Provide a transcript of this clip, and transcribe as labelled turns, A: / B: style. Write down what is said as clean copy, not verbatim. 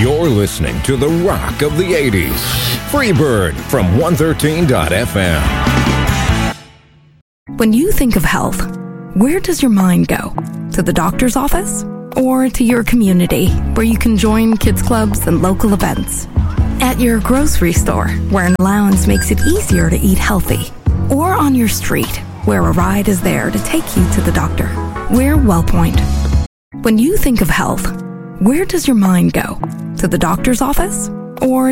A: You're listening to the rock of the 80s. Freebird from 113.fm.
B: When you think of health, where does your mind go? To the doctor's office? Or to your community, where you can join kids clubs and local events? At your grocery store, where an allowance makes it easier to eat healthy? Or on your street, where a ride is there to take you to the doctor? We're WellPoint. When you think of health, where does your mind go? To the doctor's office? Or